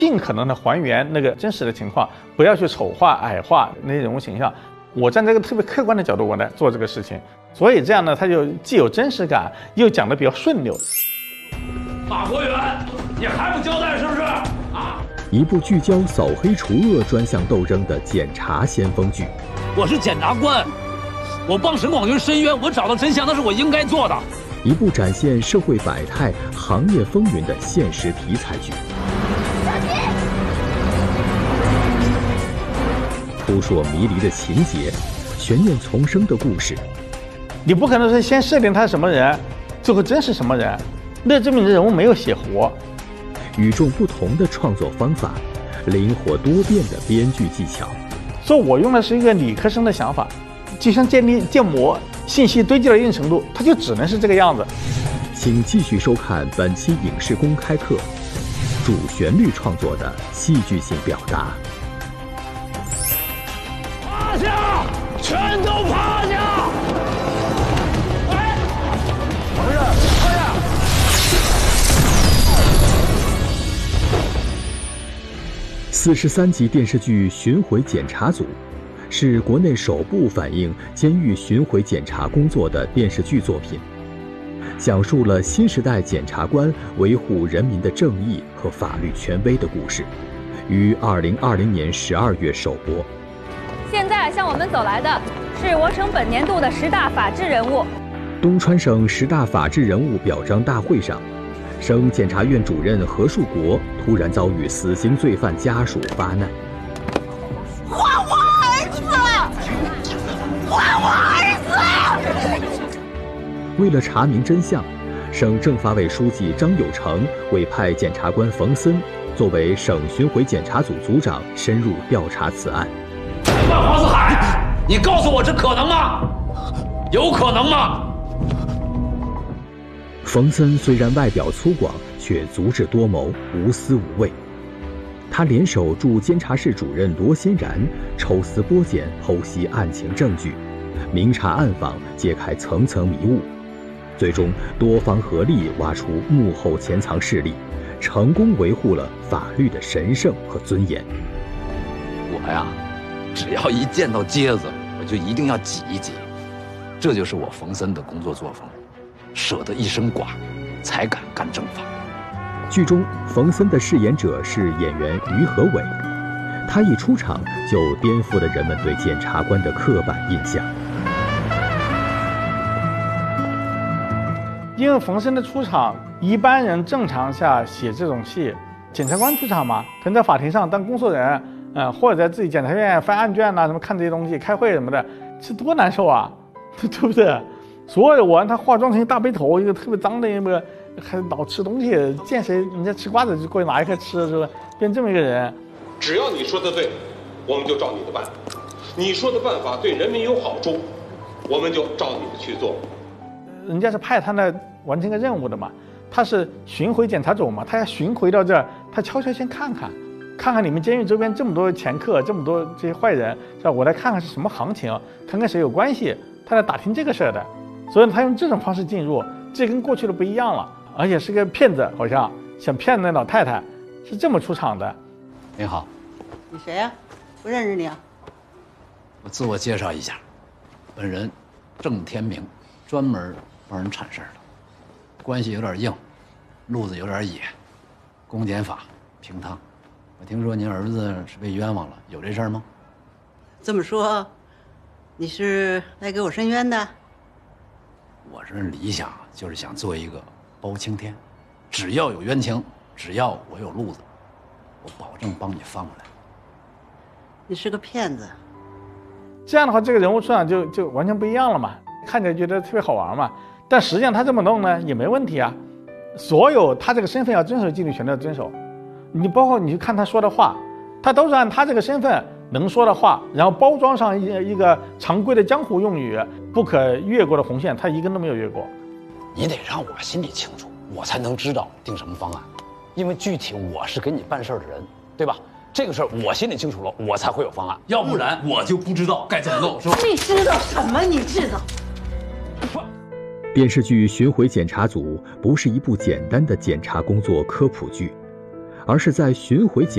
尽可能的还原那个真实的情况，不要去丑化、矮化那些人物形象。我站在一个特别客观的角度，我来做这个事情，所以这样呢，它就既有真实感，又讲得比较顺溜。 马国元，你还不交代是不是？啊！ 一部聚焦扫黑除恶专项斗争的检察先锋剧。 我是检察官，我帮沈广军申冤，我找到真相，那是我应该做的。 一部展现社会百态、行业风云的现实题材剧。扑朔迷离的情节，悬念丛生的故事。 你不可能是先设定他是什么人，最后真是什么人，那证明人物没有写活。 与众不同的创作方法，灵活多变的编剧技巧。 所以我用的是一个理科生的想法，就像建模，信息堆积到一定程度，它就只能是这个样子。 请继续收看本期影视公开课，主旋律创作的戏剧性表达。 趴下，全都趴下！哎，怎么回事？趴下 ！43集电视剧《巡回检查组》是国内首部反映监狱巡回检查工作的电视剧作品，讲述了新时代检察官维护人民的正义和法律权威的故事，于2020年12月首播。 现在向我们走来的是我省本年度的10大法治人物。 东川省10大法治人物表彰大会上，省检察院主任何树国突然遭遇死刑罪犯家属发难。 还我儿子！还我儿子！ 为了查明真相，省政法委书记张友成委派检察官冯森作为省巡回检查组组长，深入调查此案。 万黄四海，你告诉我这可能吗？有可能吗？ 冯森虽然外表粗犷，却足智多谋，无私无畏。他联手驻监察室主任罗欣然，抽丝剥茧，剖析案情证据，明察暗访，揭开层层迷雾，最终多方合力挖出幕后潜藏势力，成功维护了法律的神圣和尊严。 我呀，只要一见到疖子，我就一定要挤一挤，这就是我冯森的工作作风，舍得一身剐，才敢干正法。 剧中，冯森的饰演者是演员于和伟，他一出场就颠覆了人们对检察官的刻板印象。 因为冯森的出场，一般人正常下写这种戏，检察官出场嘛，可能在法庭上当公诉人，或者在自己检察院翻案卷呐，什么看这些东西、开会什么的，这多难受啊，对不对？所有我让他化妆成一大背头，一个特别脏的一个，还老吃东西，见谁人家吃瓜子就过去拿一颗吃，是吧？变这么一个人。 只要你说的对，我们就照你的办；你说的办法对人民有好处，我们就照你的去做。 人家是派他来完成一个任务的嘛，他是巡回检查组嘛，他要巡回到这儿，他悄悄先看看你们监狱周边这么多前客，这么多这些坏人，是吧？我来看看是什么行情，看看谁有关系，他来打听这个事儿的。所以他用这种方式进入，这跟过去的不一样了，而且是个骗子，好像想骗那老太太，是这么出场的。 您好， 你谁呀？不认识你啊？ 我自我介绍一下，本人郑天明，专门帮人铲事儿的，关系有点硬，路子有点野，公检法平趟。我听说您儿子是被冤枉了，有这事儿吗？ 这么说，你是来给我申冤的？ 我这理想就是想做一个包青天，只要有冤情，只要我有路子，我保证帮你翻过来。 你是个骗子。 这样的话，这个人物出场就完全不一样了嘛，看起来觉得特别好玩嘛。但实际上他这么弄呢也没问题啊，所有他这个身份要遵守纪律全都要遵守。你包括你去看他说的话，他都是按他这个身份能说的话，然后包装上一个常规的江湖用语，不可越过的红线，他一根都没有越过。 你得让我心里清楚，我才能知道定什么方案，因为具体我是给你办事的人，对吧？这个事儿我心里清楚了，我才会有方案， 要不然我就不知道该怎么弄，是吧？ 你知道什么？你知道？ 电视剧《巡回检查组》不是一部简单的检察工作科普剧，而是在巡回检